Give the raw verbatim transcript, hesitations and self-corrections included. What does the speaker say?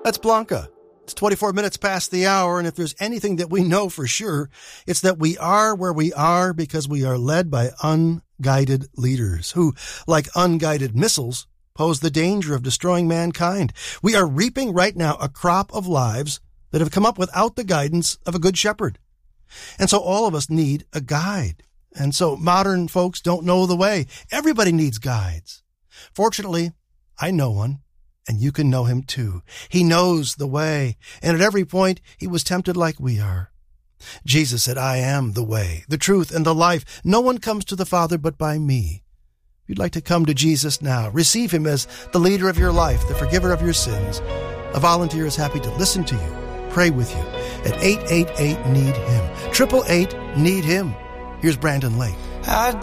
That's Blanca. It's twenty-four minutes past the hour, and if there's anything that we know for sure, it's that we are where we are because we are led by unguided leaders who, like unguided missiles, pose the danger of destroying mankind. We are reaping right now a crop of lives that have come up without the guidance of a good shepherd. And so all of us need a guide. And so modern folks don't know the way. Everybody needs guides. Fortunately, I know one. And you can know him too. He knows the way, and at every point he was tempted like we are. Jesus said, I am the way, the truth, and the life. No one comes to the Father but by me. If you'd like to come to Jesus now, receive him as the leader of your life, the forgiver of your sins. A volunteer is happy to listen to you, pray with you at eight eight eight, need him. eight eight eight, need him. Here's Brandon Lake. I